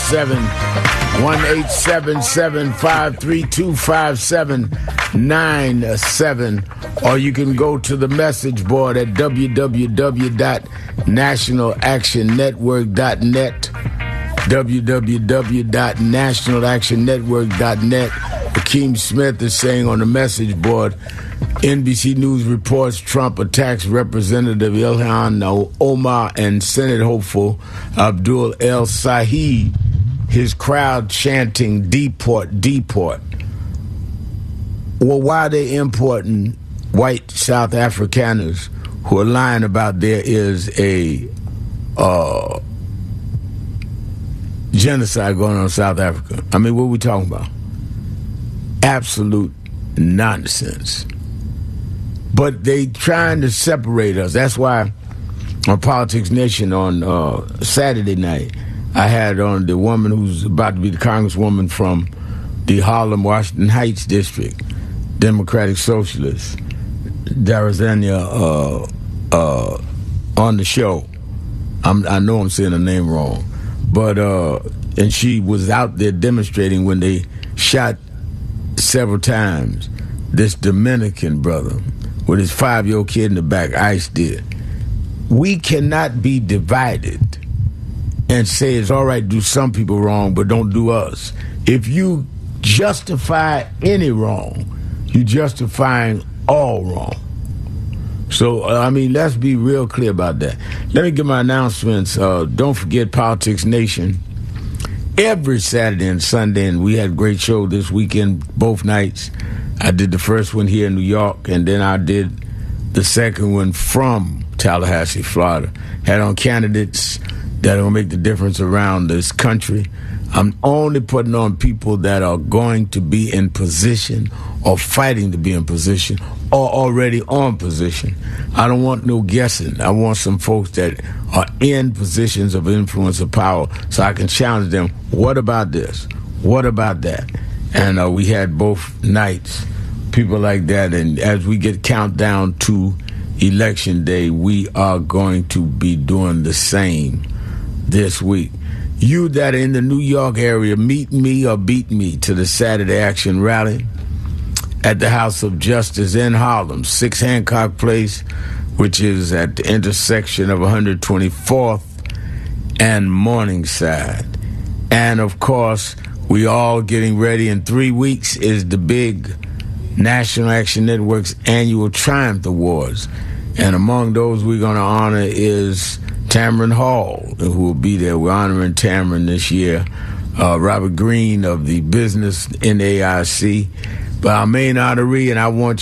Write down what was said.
1-877-532-5797, or you can go to the message board at www.nationalactionnetwork.net, www.nationalactionnetwork.net. Akeem Smith is saying on the message board, NBC News reports Trump attacks Representative Ilhan Omar and Senate hopeful Abdul El Sahih. His crowd chanting, "Deport, deport." Well, why are they importing white South Afrikaners who are lying about there is a genocide going on in South Africa? I mean, what are we talking about? Absolute nonsense. But they trying to separate us. That's why on Politics Nation on Saturday night, I had on the woman who's about to be the congresswoman from the Harlem, Washington Heights district, Democratic Socialist, Darazania, on the show. I know I'm saying her name wrong. But, and she was out there demonstrating when they shot several times this Dominican brother with his 5-year-old kid in the back. ICE did. We cannot be divided and say it's all right to do some people wrong, but don't do us. If you justify any wrong, you're justifying all wrong. So, I mean, let's be real clear about that. Let me give my announcements. Don't forget Politics Nation. Every Saturday and Sunday, and we had a great show this weekend, both nights. I did the first one here in New York, and then I did the second one from Tallahassee, Florida. Had on candidates that will make the difference around this country. I'm only putting on people that are going to be in position or fighting to be in position or already on position. I don't want no guessing. I want some folks that are in positions of influence or power so I can challenge them. What about this? What about that? And we had both nights, people like that. And as we get countdown to Election Day, we are going to be doing the same this week. You that are in the New York area, meet me or beat me to the Saturday Action Rally at the House of Justice in Harlem, 6 Hancock Place, which is at the intersection of 124th and Morningside. And, of course, we all getting ready. In 3 weeks is the big National Action Network's annual Triumph Awards. And among those we're going to honor is Tamron Hall, who will be there. We're honoring Tamron this year. Robert Greene of the Business NAIC. But our main honoree, and I want